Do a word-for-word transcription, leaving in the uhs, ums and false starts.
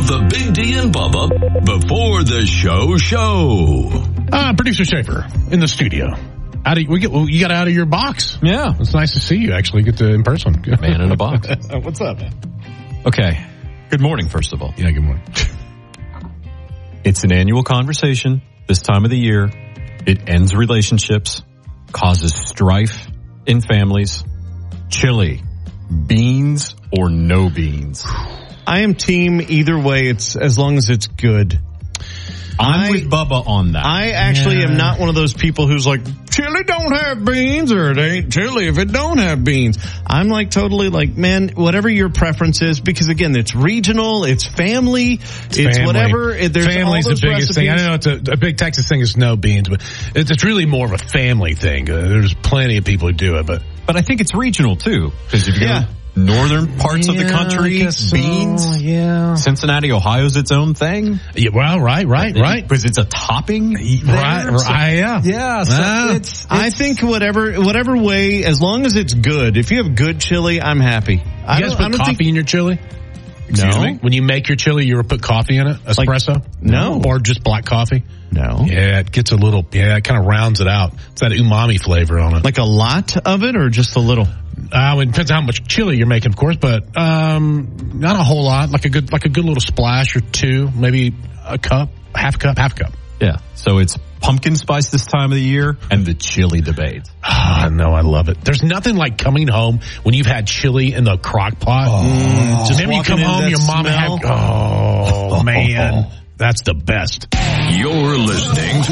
The Big D and Bubba before the show show. Uh, Producer Schaefer in the studio. Out of, we get, well, you got out of your box. Yeah. It's nice to see you actually get to in person. Man in a box. What's up, man? Okay. Good morning, first of all. Yeah, good morning. It's an annual conversation this time of the year. It ends relationships, causes strife in families. Chili, beans or no beans? I am team either way. It's as long as it's good. I'm I, with Bubba on that. I actually yeah. am not one of those people who's like, chili don't have beans, or it ain't chili if it don't have beans. I'm like totally like, man, whatever your preference is, because again, it's regional, it's family, it's, it's family. whatever. It, there's Family's all those the biggest recipes. thing. I know it's a, a big Texas thing is no beans, but it's, it's really more of a family thing. Uh, there's plenty of people who do it, but But I think it's regional too, because if you Yeah. go northern parts yeah, of the country, so. beans. Yeah. Cincinnati, Ohio's its own thing. Yeah, well, right, right, right. Because it's a topping. Right, there, right, so- yeah. Yeah, so Ah. it's, it's. I think whatever whatever way, as long as it's good. If you have good chili, I'm happy. I You guys don't, put I don't coffee think, in your chili? Excuse no. me? When you make your chili, you ever put coffee in it? Espresso? no. Or just black coffee? No. Yeah, it gets a little, yeah, it kind of rounds it out. It's that umami flavor on it. Like a lot of it, or just a little? Uh, it depends on how much chili you're making, of course, but, um, not a whole lot. Like a good, like a good little splash or two, maybe a cup, half a cup, half a cup. Yeah. So it's pumpkin spice this time of the year and the chili debate. Ah, no, I love it. There's nothing like coming home when you've had chili in the crock pot. Oh, Just maybe you come walking in home, that your mom smell. had, oh, man, that's the best. You're listening